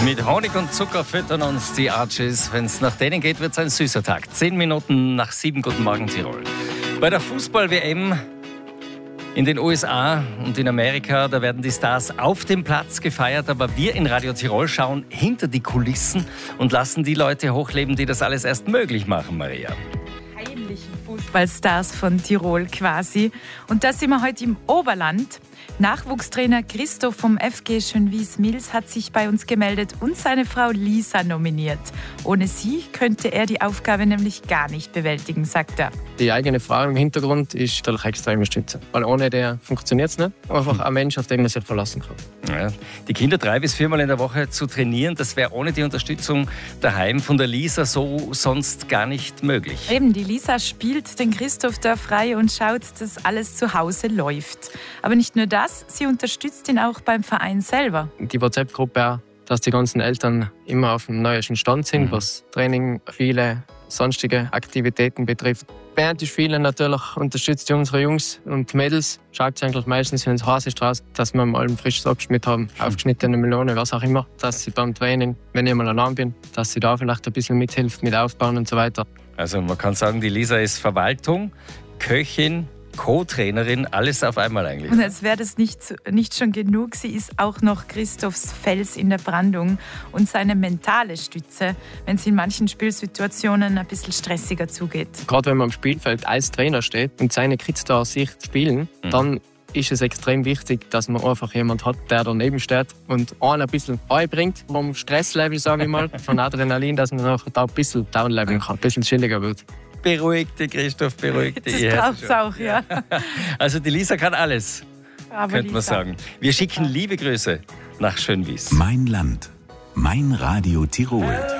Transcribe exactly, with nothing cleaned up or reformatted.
Mit Honig und Zucker füttern uns die Archies. Wenn es nach denen geht, wird es ein süßer Tag. Zehn Minuten nach sieben. Guten Morgen, Tirol. Bei der Fußball-W M in den U S A und in Amerika, da werden die Stars auf dem Platz gefeiert. Aber wir in Radio Tirol schauen hinter die Kulissen und lassen die Leute hochleben, die das alles erst möglich machen, Maria. Heimlichen Fußballstars von Tirol quasi. Und da sind wir heute im Oberland. Nachwuchstrainer Christoph vom F G Schönwies-Mils hat sich bei uns gemeldet und seine Frau Lisa nominiert. Ohne sie könnte er die Aufgabe nämlich gar nicht bewältigen, sagt er. Die eigene Frau im Hintergrund ist natürlich extreme Stütze. Weil ohne der funktioniert es nicht. Einfach ein Mensch, auf den man sich verlassen kann. Ja, die Kinder drei bis viermal in der Woche zu trainieren, das wäre ohne die Unterstützung daheim von der Lisa so sonst gar nicht möglich. Eben, die Lisa spielt den Christoph da frei und schaut, dass alles zu Hause läuft. Aber nicht nur das, sie unterstützt ihn auch beim Verein selber. Die WhatsApp-Gruppe auch, dass die ganzen Eltern immer auf dem neuesten Stand sind, mhm. was Training, viele sonstige Aktivitäten betrifft. Während die Spiele natürlich unterstützt sie unsere Jungs und Mädels. Schaut sie eigentlich meistens, wenn es heiß ist draußen, dass wir mal ein frisches Abschnitt haben, aufgeschnittene Melone, was auch immer. Dass sie beim Training, wenn ich mal allein bin, dass sie da vielleicht ein bisschen mithilft mit Aufbauen und so weiter. Also man kann sagen, die Lisa ist Verwaltung, Köchin, Co-Trainerin, alles auf einmal eigentlich. Und als wäre das nicht, nicht schon genug, sie ist auch noch Christophs Fels in der Brandung und seine mentale Stütze, wenn es in manchen Spielsituationen ein bisschen stressiger zugeht. Gerade wenn man am Spielfeld als Trainer steht und seine Kids da sich spielen, mhm. dann ist es extrem wichtig, dass man einfach jemanden hat, der daneben steht und einen ein bisschen beibringt vom Stresslevel, sage ich mal, von Adrenalin, dass man auch da ein bisschen downleveln kann, ein bisschen chilliger wird. Beruhigt dich, Christoph, beruhigt dich. Das braucht es auch, ja. Also die Lisa kann alles, Aber könnte man Lisa. sagen. Wir schicken liebe Grüße nach Schönwies. Mein Land, mein Radio Tirol.